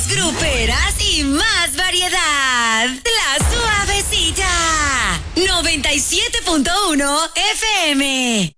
Más gruperas y más variedad. La Suavecita. 97.1 FM.